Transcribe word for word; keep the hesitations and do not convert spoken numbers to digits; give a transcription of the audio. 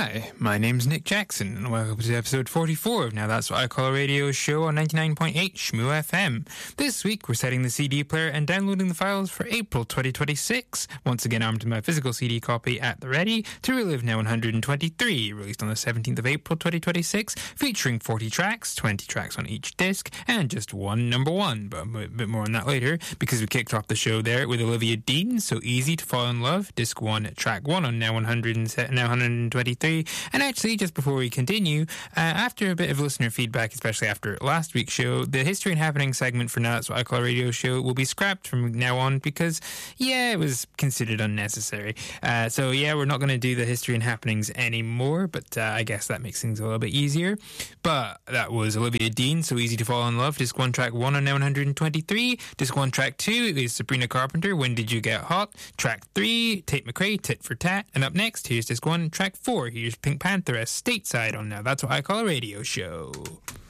Hi, my name's Nick Jackson, and welcome to episode forty-four of Now That's What I Call a Radio Show on ninety-nine point eight Shmoo F M. This week, we're setting the C D player and downloading the files for April twenty twenty-six. Once again, armed with my physical C D copy at the ready to relive Now one hundred twenty-three, released on the seventeenth of April twenty twenty-six, featuring forty tracks, twenty tracks on each disc, and just one number one, but a bit more on that later, because we kicked off the show there with Olivia Dean, So Easy to Fall in Love, disc one, track one on Now one hundred, Now one hundred twenty-three. And actually, just before we continue, uh, after a bit of listener feedback, especially after last week's show, the History and Happening segment for Now That's What I Call a Radio Show will be scrapped from now on because, yeah, it was considered unnecessary. Uh, so, yeah, we're not going to do the History and Happenings anymore, but uh, I guess that makes things a little bit easier. But that was Olivia Dean, So Easy to Fall in Love, disc one, track one on Now one hundred twenty-three. Disc one, track two is Sabrina Carpenter, When Did You Get Hot? Track three, Tate McRae, Tit for Tat. And up next, here's disc one, track four. Here's Pink Pantheress, Stateside on Now That's What I Call a Radio Show.